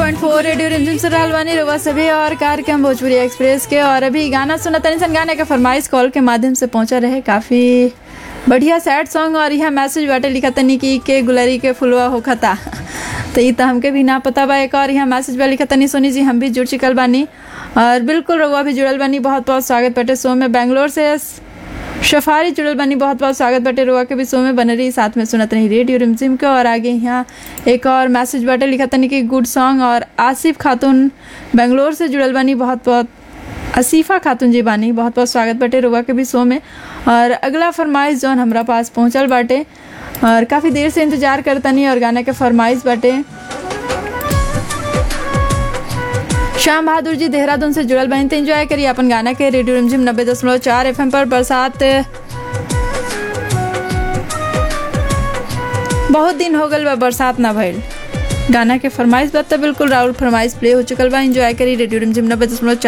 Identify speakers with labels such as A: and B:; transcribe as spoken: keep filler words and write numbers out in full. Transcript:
A: Point फोर radio रिमझिम से रहलवानी रवा सभी और कार्यक्रम भोजपुरी एक्सप्रेस के। और अभी गाना सुना तनी सन गाने का फरमाइश कॉल के माध्यम से पहुंचा रहे, काफ़ी बढ़िया सैड सॉन्ग। और यह मैसेज बाटे लिखा तनी की के गुलरी के फुलवा होखता तो ये तो हमके भी ना पता बा। एक और यह मैसेज बा लिखा तनी सोनी जी हम भी जुड़ चुकल बानी और बिल्कुल रवा भी जुड़ल बानी। बहुत बहुत स्वागत बाटे शो में। बेंगलोर से शफारी जुड़ल बानी, बहुत बहुत स्वागत बाटे। रुआ के भी शो में बन रही, साथ में सुनत रही रेडियो रिमझिम के। और आगे यहाँ एक और मैसेज बाटे लिखा तनी कि गुड सॉन्ग। और आसिफ खातून बेंगलोर से जुड़ल बानी, बहुत बहुत आसिफा खातून जी बानी, बहुत बहुत स्वागत बाटे रुआ के भी शो में। और अगला फरमाइश जौन हमरा पास पहुँचल बाटे और काफ़ी देर से इंतजार करतनी और गाने के फरमाइश बाटे श्याम बहादुर जी देहरादून से जुड़ल बहन। तो एंजॉय करिए अपन गाना के रेडियो रिमझिम नब्बे दशमलव चार एफ एम पर। बरसात बहुत दिन हो गल बा बरसात ना भइल, गाना के फरमाइश बात तो बिल्कुल राउल फरमाइश प्ले हो चुकल बा। एंजॉय करिए रेडियो रिमझिम नब्बे दशमलव